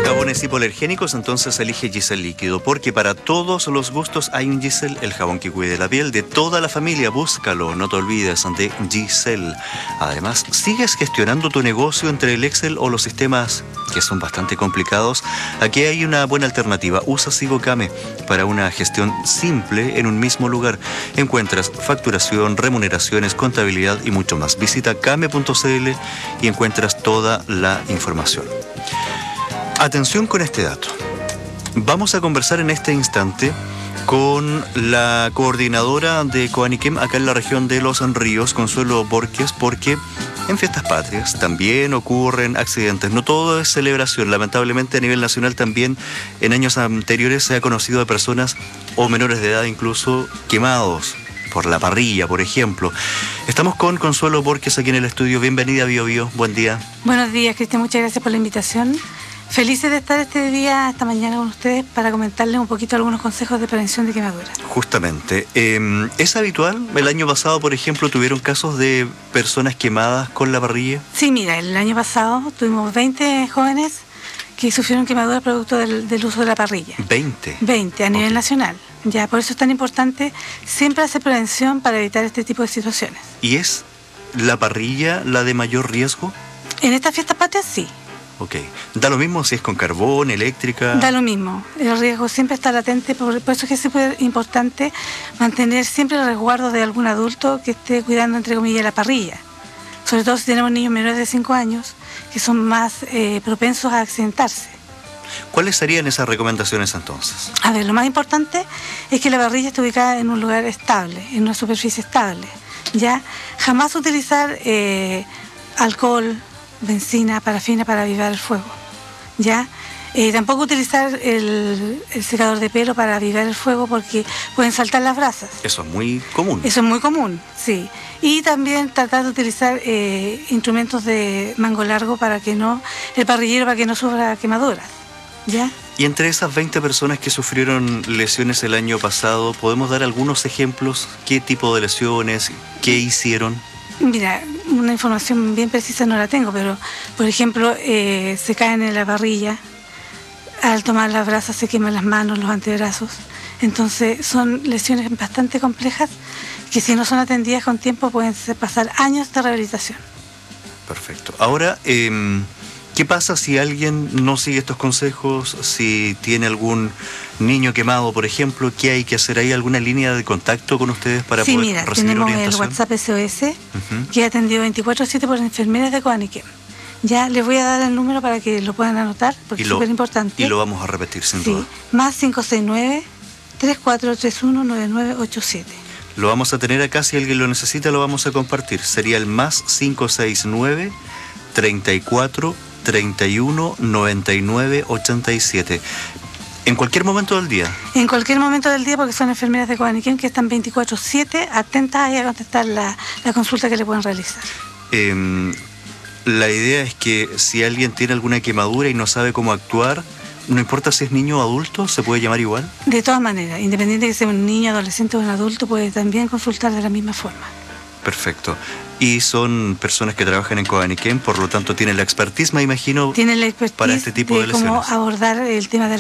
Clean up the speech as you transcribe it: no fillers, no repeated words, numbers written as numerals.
Jabones hipoalergénicos, entonces elige Giselle líquido, porque para todos los gustos hay un Giselle, el jabón que cuide la piel de toda la familia. Búscalo, no te olvides de Giselle. Además, sigues gestionando tu negocio entre el Excel o los sistemas que son bastante complicados. Aquí hay una buena alternativa. Usa Sibocame para una gestión simple en un mismo lugar. Encuentras facturación, remuneraciones, contabilidad y mucho más. Visita kame.cl y encuentras toda la información. Atención con este dato. Vamos a conversar en este instante con la coordinadora de Coaniquem acá en la región de Los Ríos, Consuelo Borges, porque en fiestas patrias también ocurren accidentes. No todo es celebración. Lamentablemente a nivel nacional también en años anteriores se ha conocido de personas o menores de edad incluso quemados por la parrilla, por ejemplo. Estamos con Consuelo Borges aquí en el estudio. Bienvenida a Bio Bio. Buen día. Buenos días, Cristian. Muchas gracias por la invitación. Felices de estar esta mañana con ustedes para comentarles un poquito algunos consejos de prevención de quemaduras. Justamente. ¿Es habitual? El año pasado, por ejemplo, ¿tuvieron casos de personas quemadas con la parrilla? Sí, mira, el año pasado tuvimos 20 jóvenes que sufrieron quemaduras producto del uso de la parrilla. ¿20? 20 a nivel nacional. Ya, por eso es tan importante siempre hacer prevención para evitar este tipo de situaciones. ¿Y es la parrilla la de mayor riesgo? En estas fiestas patrias, sí. Ok. ¿Da lo mismo si es con carbón, eléctrica? Da lo mismo. El riesgo siempre está latente, por eso es que es súper importante mantener siempre el resguardo de algún adulto que esté cuidando, entre comillas, la parrilla. Sobre todo si tenemos niños menores de 5 años, que son más propensos a accidentarse. ¿Cuáles serían esas recomendaciones entonces? A ver, lo más importante es que la parrilla esté ubicada en un lugar estable, en una superficie estable. ¿Ya? Jamás utilizar alcohol, benzina, parafina para avivar el fuego, ¿ya? Tampoco utilizar el secador de pelo para avivar el fuego porque pueden saltar las brasas. Eso es muy común. Eso es muy común, sí. Y también tratar de utilizar instrumentos de mango largo para que el parrillero para que no sufra quemaduras, ¿ya? Y entre esas 20 personas que sufrieron lesiones el año pasado, ¿podemos dar algunos ejemplos? ¿Qué tipo de lesiones? ¿Qué hicieron? Mira, una información bien precisa no la tengo, pero, por ejemplo, se caen en la parrilla, al tomar las brasas se queman las manos, los antebrazos. Entonces, son lesiones bastante complejas que si no son atendidas con tiempo pueden pasar años de rehabilitación. Perfecto. Ahora, ¿qué pasa si alguien no sigue estos consejos? Si tiene algún niño quemado, por ejemplo, ¿qué hay que hacer? ¿Hay alguna línea de contacto con ustedes para poder recibir orientación? Sí, mira, tenemos el WhatsApp SOS, que es atendido 24/7 por enfermeras de Coaniquem. Ya les voy a dar el número para que lo puedan anotar, porque es súper importante. Y lo vamos a repetir sin duda. Más 569-3431-9987. Lo vamos a tener acá, si alguien lo necesita lo vamos a compartir. Sería el más 569-3431-9987. ¿En cualquier momento del día? En cualquier momento del día, porque son enfermeras de Coaniquem que están 24/7 atentas a contestar la consulta que le pueden realizar. La idea es que si alguien tiene alguna quemadura y no sabe cómo actuar, no importa si es niño o adulto, ¿se puede llamar igual? De todas maneras, independiente de que sea un niño, adolescente o un adulto, puede también consultar de la misma forma. Perfecto. Y son personas que trabajan en Coaniquem, por lo tanto tienen la expertise, me imagino, tienen la expertise para este tipo de lesiones. Cómo abordar el tema de